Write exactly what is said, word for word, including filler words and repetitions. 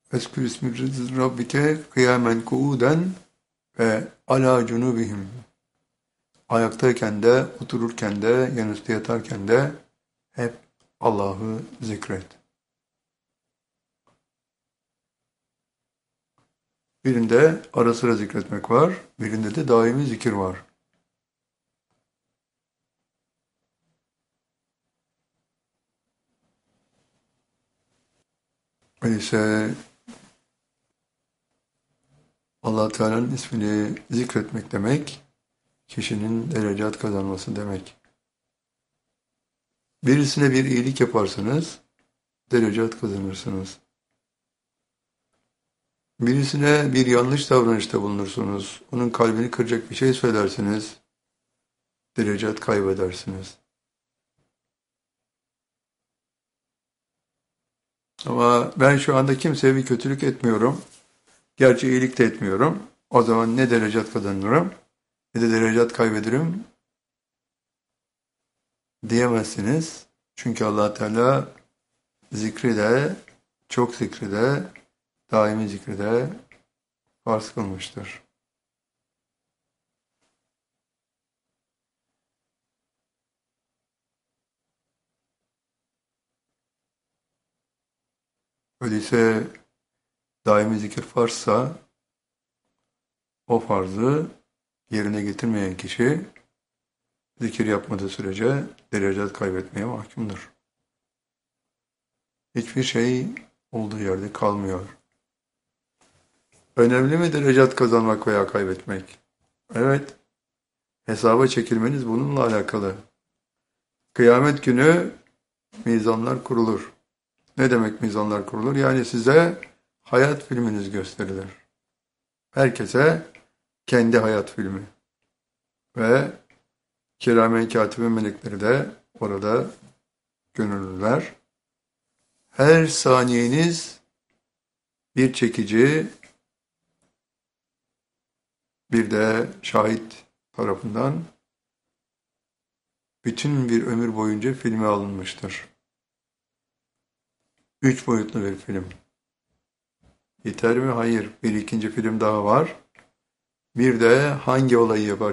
Eskür ismi Rabbike kıyamen kuuden ve ala cunubihim. Ayaktayken de, otururken de, yanüstü yatarken de hep Allah'ı zikret. Birinde ara sıra zikretmek var, birinde de daimi zikir var. Öyleyse Allah Teala'nın ismini zikretmek demek, kişinin derecat kazanması demek. Birisine bir iyilik yaparsınız, derecat kazanırsınız. Birisine bir yanlış davranışta bulunursunuz, onun kalbini kıracak bir şey söylersiniz, derecat kaybedersiniz. Ama ben şu anda kimseye bir kötülük etmiyorum, gerçi iyilik de etmiyorum. O zaman ne derecat kazanırım, ne de derecat kaybederim diyemezsiniz. Çünkü Allah Teala zikri de, çok zikri de, daimi zikri de farz kılmıştır. Öyleyse daimi zikir farzsa o farzı yerine getirmeyen kişi zikir yapmadığı sürece derecat kaybetmeye mahkumdur. Hiçbir şey olduğu yerde kalmıyor. Önemli mi derecat kazanmak veya kaybetmek? Evet, hesaba çekilmeniz bununla alakalı. Kıyamet günü mizanlar kurulur. Ne demek mizanlar kurulur? Yani size hayat filminiz gösterilir. Herkese kendi hayat filmi. Ve kiramen katibe melekleri de orada görünürler. Her saniyeniz bir çekici, bir de şahit tarafından bütün bir ömür boyunca filme alınmıştır. Üç boyutlu bir film. Yeter mi? Hayır. Bir ikinci film daha var. Bir de hangi olayı yapar?